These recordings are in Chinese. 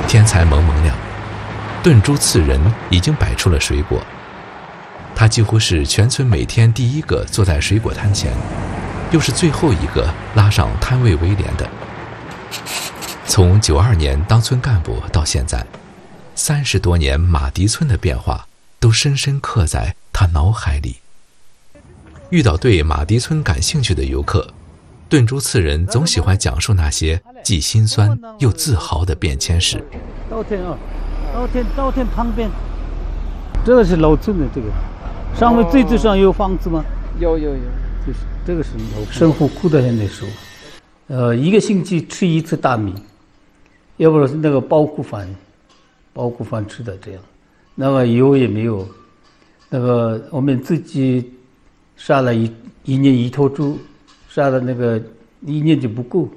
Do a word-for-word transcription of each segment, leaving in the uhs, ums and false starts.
天才蒙蒙亮，炖猪刺人已经摆出了水果。他几乎是全村每天第一个坐在水果摊前，又是最后一个拉上摊位围帘的。从九二年当村干部到现在，三十多年马蹄村的变化都深深刻在他脑海里。遇到对马蹄村感兴趣的游客，炖猪刺人总喜欢讲述那些既心酸又自豪的变迁史。 稻田啊，稻田稻田旁边，这个是老村的，这个上面最最上有房子吗？ 有有有， 就是这个是生活苦得很的时候，呃，一个星期吃一次大米，要不是那个包谷饭，包谷饭吃的这样，那个油也没有，那个我们自己杀了一一年一头猪，杀了那个一年就不够。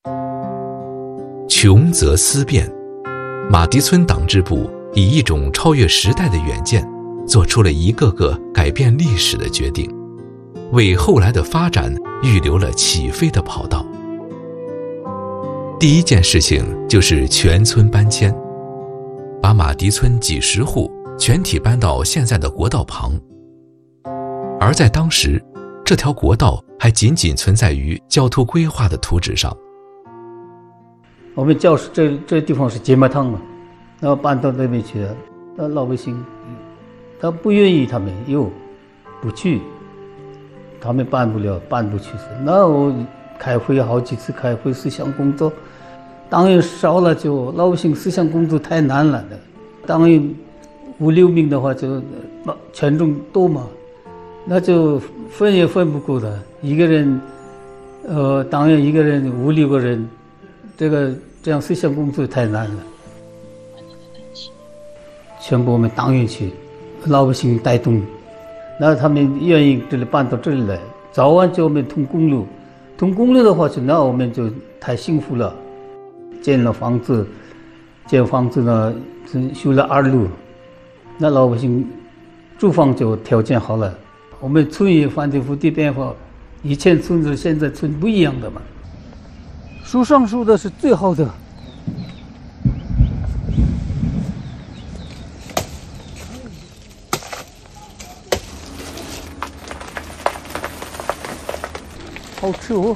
穷则思变，马蹄村党支部以一种超越时代的远见，做出了一个个改变历史的决定，为后来的发展预留了起飞的跑道。第一件事情就是全村搬迁，把马蹄村几十户全体搬到现在的国道旁。而在当时，这条国道还仅仅存在于交通规划的图纸上。 我们教室这这地方是芥末汤嘛，然后搬到那边去了，那老百姓他不愿意，他们又不去，他们办不了，办不去。那我开会好几次，开会思想工作，党员少了就老百姓思想工作太难了的。党员五六名的话就权重多嘛，那就分也分不够的，一个人，呃，党员一个人五六个人，这个这样思想工作太难了。全部我们党员去，老百姓带动，那他们愿意这里搬到这里来，早晚就我们通公路，通公路的话，那我们就太幸福了，建了房子，建房子呢，修了二路，那老百姓住房就条件好了。我们村也反正福地变化，以前村子现在村不一样的嘛。树上树的是最好的。好吃哦。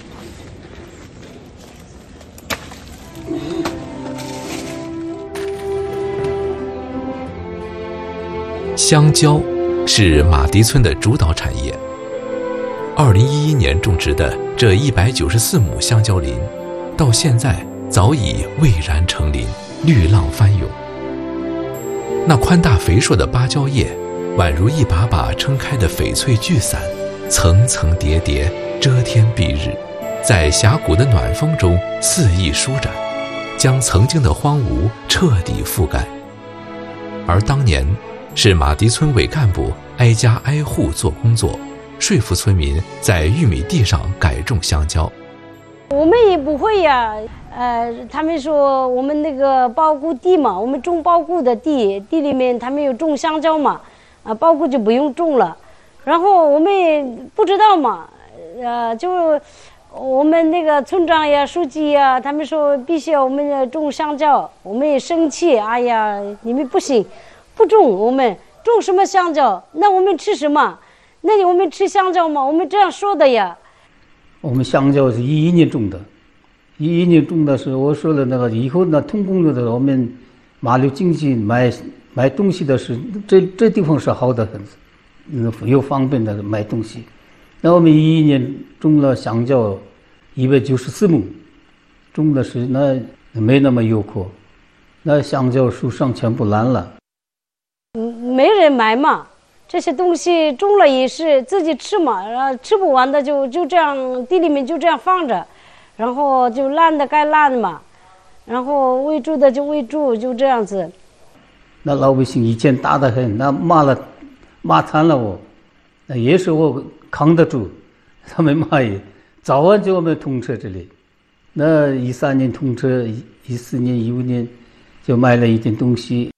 香蕉是马蹄村的主导产业。二零一一年种植的这一百九十四亩香蕉林，到现在早已蔚然成林，绿浪翻涌。那宽大肥硕的芭蕉叶，宛如一把把撑开的翡翠巨伞，层层叠叠，遮天蔽日，在峡谷的暖风中肆意舒展，将曾经的荒芜彻底覆盖。而当年是马蹄村委干部挨家挨户做工作，说服村民在玉米地上改种香蕉。 我们也不会呀，呃，他们说我们那个包谷地嘛，我们种包谷的地，地里面他们有种香蕉嘛，啊，包谷就不用种了。然后我们不知道嘛，呃，就我们那个村长呀、书记呀，他们说必须要我们要种香蕉，我们也生气，哎呀，你们不行，不种，我们种什么香蕉？那我们吃什么？那我们吃香蕉吗？我们这样说的呀。 我们香蕉是一一年种的，一一年种的是我说了那个以后呢，通公路的我们马路经济买买东西的是这这地方是好的很，嗯，又方便的买东西。那我们一一年种了香蕉一百九十四亩，种的是那没那么有苦，那香蕉树上全部烂了。 嗯，没人买嘛。这些东西种了也是自己吃嘛，然后吃不完的就就这样地里面就这样放着，然后就烂的该烂嘛，然后喂猪的就喂猪，就这样子。 那老百姓以前打得很，那骂了骂惨了我，那也是我扛得住，他们骂也早晚就我们通车这里，那一三年通车，一四年一五年就买了一点东西。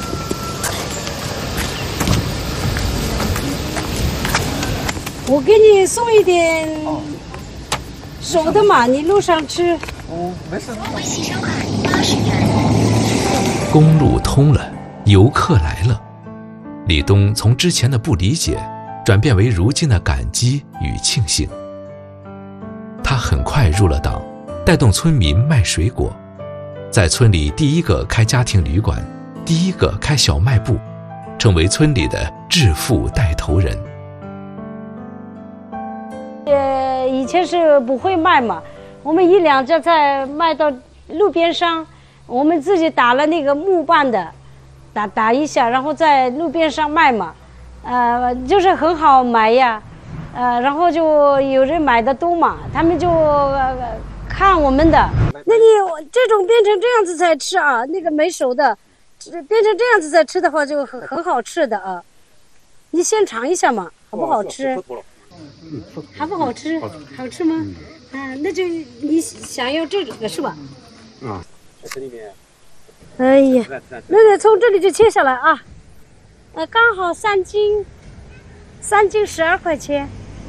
我给你送一点熟的嘛，你路上吃。 哦，没事。 会携手款八十元。 公路通了，游客来了。李东从之前的不理解，转变为如今的感激与庆幸。他很快入了党，带动村民卖水果，在村里第一个开家庭旅馆，第一个开小卖部，成为村里的致富带头人。 呃，以前是不会卖嘛，我们一两只菜卖到路边上，我们自己打了那个木棒的，打打一下，然后在路边上卖嘛，呃，就是很好买呀，呃，然后就有人买的多嘛，他们就、呃、看我们的。那你这种变成这样子才吃啊，那个没熟的，变成这样子再吃的话就很很好吃的啊。你先尝一下嘛，好不好吃？好不好吃？好吃吗？啊，那就你想要这个是吧？ 啊，这里面。 哎呀，那个从这里就切下来啊，呃，刚好三斤，三斤十二块钱。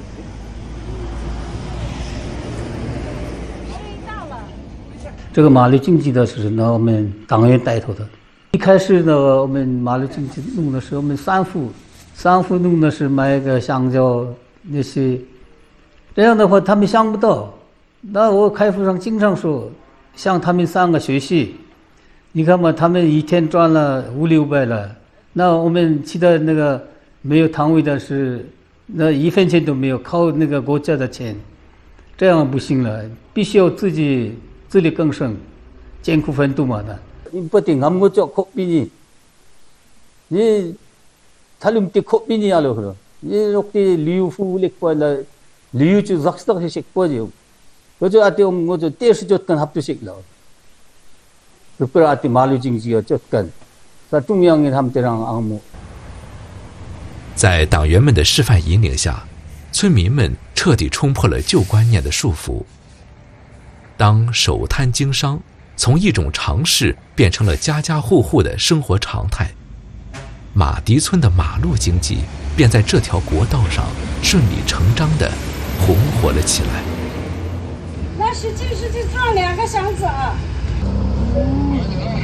这个马路经济的是呢，我们党员带头的。一开始呢，我们马路经济弄的是我们三副，三副弄的是买个香蕉那些，这样的话他们想不到。那我开会上经常说，向他们三个学习。你看嘛，他们一天赚了五六百了，那我们其他那个没有摊位的是，那一分钱都没有，靠那个国家的钱，这样不行了，必须要自己自力更生，艰苦奋斗嘛的。你不定俺们做苦逼你，你他们对苦逼你알아 그러，你若对旅游服务力过了，旅游就zak스닥식过就，我就阿对我们我就电视就跟합주식了。berarti马路经济要跟，在中央他们这样项目。 在党员们的示范引领下，村民们彻底冲破了旧观念的束缚。当守摊经商从一种常识变成了家家户户的生活常态，马蹄村的马路经济便在这条国道上顺理成章地红火了起来。 那是这是就装两个箱子啊。嗯，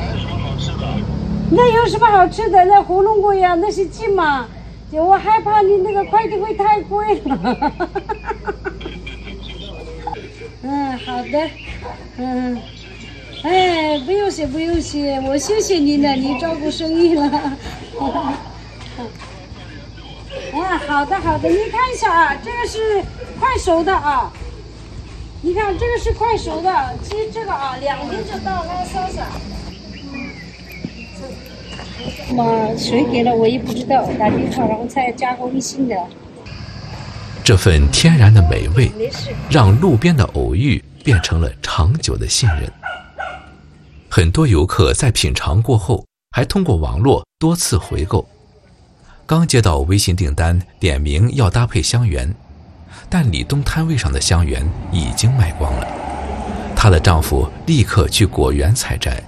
那有什么好吃的？那火龙果呀，那是鸡嘛。就我害怕你那个快递费太贵了。嗯，好的。嗯，哎，不用谢，不用谢，我谢谢你了，你照顾生意了。啊，好的好的，你看一下啊，这个是快熟的啊。你看这个是快熟的，鸡这个啊，两天就到了，烧烧。嘛，谁给了我也不知道，打电话然后才加个微信的。 这份天然的美味，让路边的偶遇变成了长久的信任。很多游客在品尝过后，还通过网络多次回购。刚接到微信订单，点名要搭配香橼。但李东摊位上的香橼已经卖光了，她的丈夫立刻去果园采摘。